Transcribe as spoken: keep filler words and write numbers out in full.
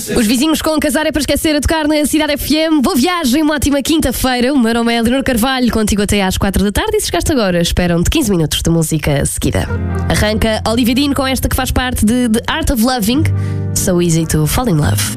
Os vizinhos com casar é para esquecer a tocar na Cidade F M. Boa viagem, uma ótima quinta-feira. O meu nome é Leonor Carvalho, contigo até às quatro da tarde. E se chegaste agora, esperam-te quinze minutos de música seguida. Arranca Olivia Dean com esta que faz parte de The Art of Loving. So easy to fall in love.